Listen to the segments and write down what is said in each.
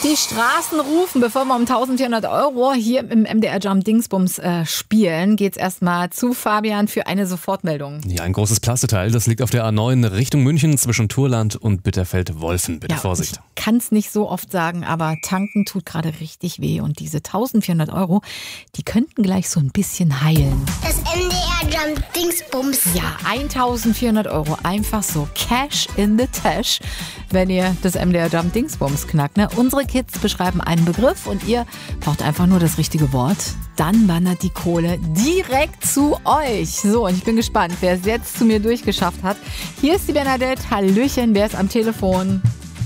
Die Straßen rufen, bevor wir um 1400 € hier im MDR Jump Dingsbums spielen, geht's erstmal zu Fabian für eine Sofortmeldung. Ja, ein großes Plasteteil, das liegt auf der A9 Richtung München zwischen Turland und Bitterfeld-Wolfen. Bitte Vorsicht. Ich kann es nicht so oft sagen, aber tanken tut gerade richtig weh und diese 1400 €, die könnten gleich so ein bisschen heilen. Das MDR Jump Dingsbums. Ja, 1400 €, einfach so Cash in the Tash, wenn ihr das MDR Jump Dingsbums knackt. Ne? Unsere Kids beschreiben einen Begriff und ihr braucht einfach nur das richtige Wort. Dann wandert die Kohle direkt zu euch. So, und ich bin gespannt, wer es jetzt zu mir durchgeschafft hat. Hier ist die Bernadette. Hallöchen, wer ist am Telefon?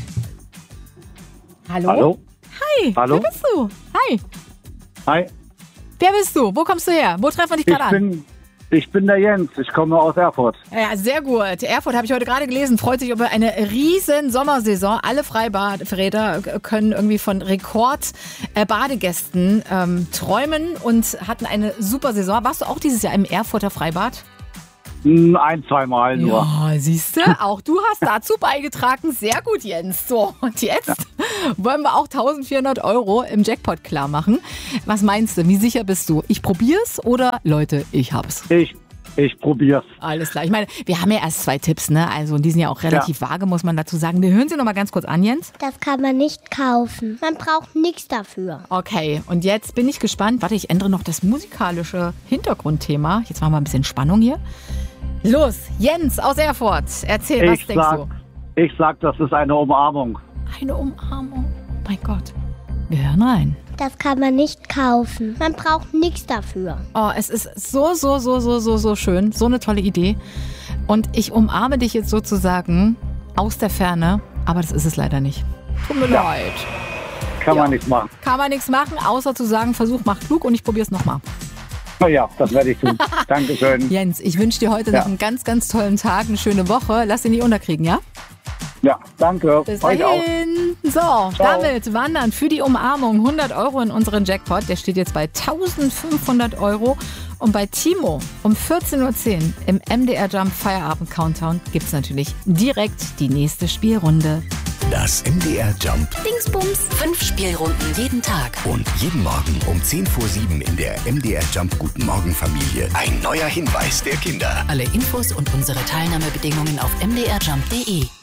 Hallo? Hallo? Hi, Hallo? wer bist du? Hi. Hi, Wer bist du? Wo kommst du her? Wo treffen wir dich gerade an? ich bin der Jens, ich komme aus Erfurt. Ja, sehr gut. Erfurt habe ich heute gerade gelesen, freut sich über eine riesen Sommersaison. Alle Freibadräder können irgendwie von Rekord-Badegästen träumen und hatten eine super Saison. Warst du auch dieses Jahr im Erfurter Freibad? Ein-, zweimal nur. Ja, siehst du, auch du hast dazu beigetragen. Sehr gut, Jens. So, und jetzt wollen wir auch 1400 € im Jackpot klar machen. Was meinst du? Wie sicher bist du? Ich probier's oder Leute, ich hab's? Ich probier's. Alles klar. Ich meine, wir haben ja erst 2 Tipps, ne? Also, und die sind ja auch relativ vage, muss man dazu sagen. Wir hören sie noch mal ganz kurz an, Jens. Das kann man nicht kaufen. Man braucht nichts dafür. Okay, und jetzt bin ich gespannt. Warte, ich ändere noch das musikalische Hintergrundthema. Jetzt machen wir ein bisschen Spannung hier. Los, Jens aus Erfurt. Erzähl, was denkst du? Ich sag, das ist eine Umarmung. Eine Umarmung. Mein Gott. Wir hören rein. Das kann man nicht kaufen. Man braucht nichts dafür. Oh, es ist so schön. So eine tolle Idee. Und ich umarme dich jetzt sozusagen aus der Ferne. Aber das ist es leider nicht. Tut mir leid. Kann man nichts machen. Kann man nichts machen, außer zu sagen, Versuch macht klug und ich probier's nochmal. Na ja, das werde ich tun. Dankeschön. Jens, ich wünsche dir heute noch einen ganz, ganz tollen Tag, eine schöne Woche. Lass dich nicht unterkriegen, ja? Ja, danke. Bis Euch auch. dahin. So, damit wandern für die Umarmung 100 € in unseren Jackpot. Der steht jetzt bei 1500 €. Und bei Timo um 14:10 Uhr im MDR Jump Feierabend Countdown gibt es natürlich direkt die nächste Spielrunde. Das MDR Jump Dingsbums. 5 Spielrunden jeden Tag. und jeden Morgen um 6:50 in der MDR Jump Guten Morgen Familie. Ein neuer Hinweis der Kinder. Alle Infos und unsere Teilnahmebedingungen auf mdrjump.de.